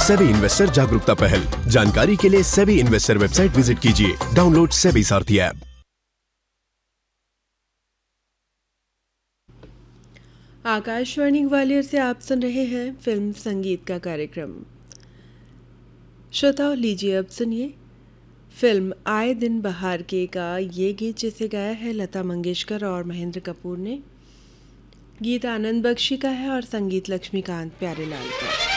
SEBI investor जागरूकता पहल। जानकारी के लिए सेबी इन्वेस्टर वेबसाइट विजिट कीजिए। डाउनलोड सेबी सारथी ऐप। आकाशवाणी ग्वालियर से आप सुन रहे हैं फिल्म संगीत का कार्यक्रम। श्रोताओं, लीजिए अब सुनिए फिल्म आए दिन बहार के का ये गीत, जिसे गाया है लता मंगेशकर और महेंद्र कपूर ने। गीत आनंद बख्शी का है और संगीत लक्ष्मीकांत प्यारेलाल का।